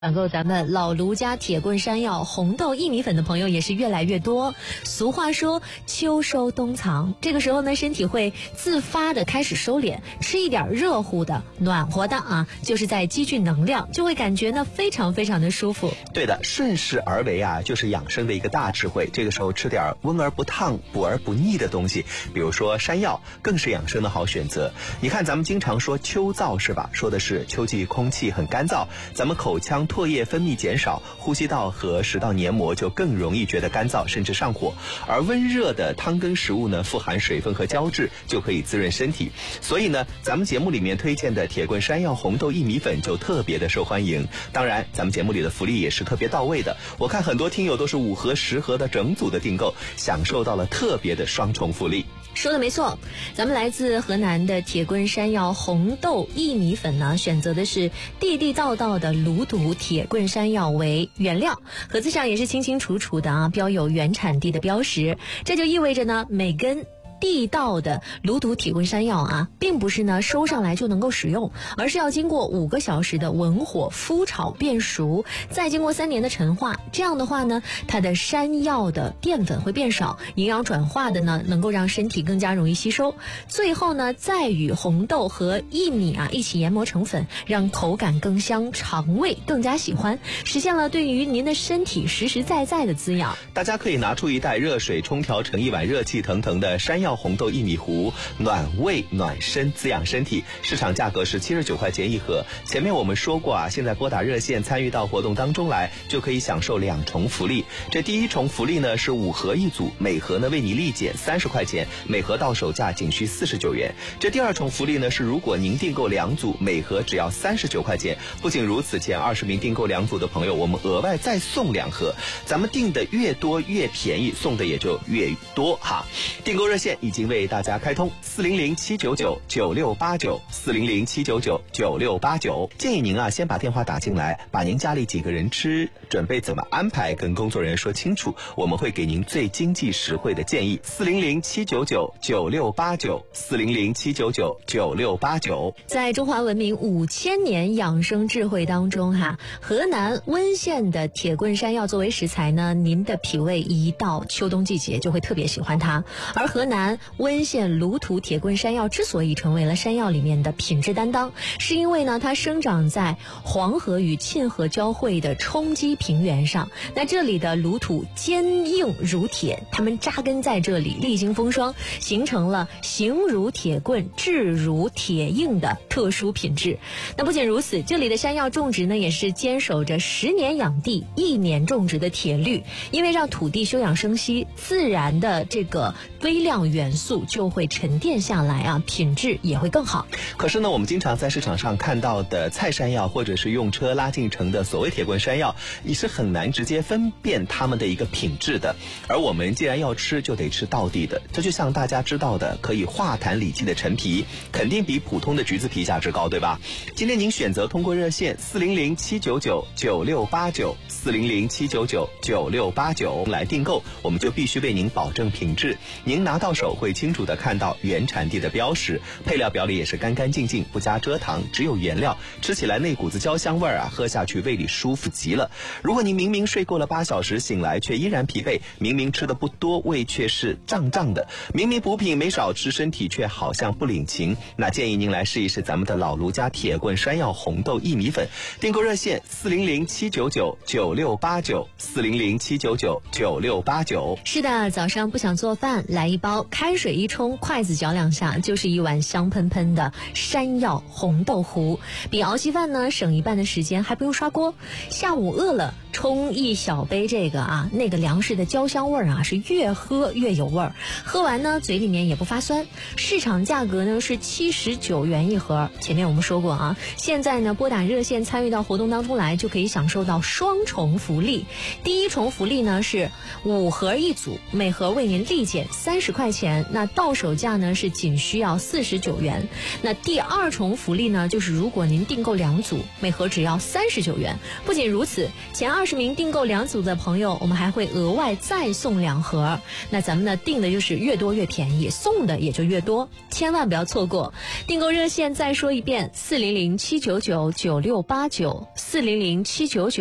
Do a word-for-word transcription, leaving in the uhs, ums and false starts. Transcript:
网购咱们老卢家铁棍山药红豆薏米粉的朋友也是越来越多。俗话说秋收冬藏，这个时候呢身体会自发的开始收敛，吃一点热乎的暖和的啊，就是在积聚能量，就会感觉呢非常非常的舒服。 对的，顺势而为啊，就是养生的一个大智慧。这个时候吃点温而不烫补而不腻的东西，比如说山药更是养生的好选择。你看咱们经常说秋燥是吧，说的是秋季空气很干燥，咱们口腔唾液分泌减少，呼吸道和食道黏膜就更容易觉得干燥甚至上火。而温热的汤羹食物呢，富含水分和胶质，就可以滋润身体。所以呢，咱们节目里面推荐的铁棍山药红豆薏米粉就特别的受欢迎。当然咱们节目里的福利也是特别到位的，我看很多听友都是五盒十盒的整组的订购，享受到了特别的双重福利。 说的没错，咱们来自河南的铁棍山药红豆薏米粉呢，选择的是地地道道的芦土铁棍山药为原料，盒子上也是清清楚楚的啊，标有原产地的标识。这就意味着呢，每根地道的芦土铁棍山药啊，并不是呢收上来就能够使用，而是要经过五个小时的文火麸炒变熟，再经过三年的陈化。这样的话呢，它的山药的淀粉会变少，营养转化的呢能够让身体更加容易吸收。最后呢，再与红豆和薏米啊一起研磨成粉，让口感更香，肠胃更加喜欢，实现了对于您的身体实实在在的滋养。 大家可以拿出一袋热水冲调成一碗热气腾腾的山药红豆薏米糊，暖胃暖身，滋养身体。市场价格是七十九块钱一盒。前面我们说过啊，现在拨打热线参与到活动当中来，就可以享受两重福利。这第一重福利呢是五盒一组，每盒呢为你立减三十块钱，每盒到手价仅需四十九元。这第二重福利呢是如果您订购两组，每盒只要三十九块钱。不仅如此，前二十名订购两组的朋友，我们额外再送两盒。咱们订的越多越便宜，送的也就越多哈。订购热线已经为大家开通四零零七九九九六八九四零零七九九九六八九。建议您啊先把电话打进来，把您家里几个人吃，准备怎么安排跟工作人员说清楚，我们会给您最经济实惠的建议。四零零七九九九六八九四零零七九九九六八九。 在中华文明五千年养生智慧当中哈，河南温县的铁棍山药作为食材呢，您的脾胃一到秋冬季节就会特别喜欢它。而河南温县芦土铁棍山药之所以成为了山药里面的品质担当，是因为呢它生长在黄河与沁河交汇的冲积平原上。那这里的芦土坚硬如铁，它们扎根在这里，历经风霜，形成了形如铁棍质如铁硬的特殊品质。那不仅如此，这里的山药种植呢也是坚守着十年养地一年种植的铁律，因为让土地休养生息，自然的这个微量元素就会沉淀下来啊，品质也会更好。 可是呢，我们经常在市场上看到的菜山药，或者是用车拉进城的所谓铁棍山药，你是很难直接分辨它们的一个品质的。而我们既然要吃，就得吃道地的。这就像大家知道的可以化痰理气的陈皮，肯定比普通的橘子皮价值高，对吧？今天您选择通过热线四零零七九九九六八九四零零七九九九六八九来订购，我们就必须为您保证品质。您拿到手会清楚地看到原产地的标识，配料表里也是干干净净，不加蔗糖，只有原料，吃起来那股子焦香味儿啊，喝下去胃里舒服极了。如果您明明睡够了八小时，醒来却依然疲惫，明明吃的不多，胃却是胀胀的，明明补品没少吃，身体却好像不领情，那建议您来试一试咱们的老卢家铁棍山药红豆薏米粉。订购热线四零零七九九九六八九四零零七九九九六八九。 是的，早上不想做饭，来一包开水一冲，筷子嚼两下，就是一碗香喷喷的山药红豆糊，比熬稀饭呢省一半的时间，还不用刷锅。下午饿了，冲一小杯这个啊，那个粮食的焦香味儿啊，是越喝越有味儿，喝完呢嘴里面也不发酸。市场价格呢是七十九元一盒。前面我们说过啊，现在呢拨打热线参与到活动当中来，就可以享受到双重福利。第一重福利呢是五盒一组，每盒为您立减三十块钱。 钱，那到手价呢是仅需要四十九元。那第二重福利呢，就是如果您订购两组，每盒只要三十九元。不仅如此，前二十名订购两组的朋友，我们还会额外再送两盒。那咱们呢订的就是越多越便宜，送的也就越多，千万不要错过。订购热线再说一遍：四零零七九九九六八九，四零零七九九。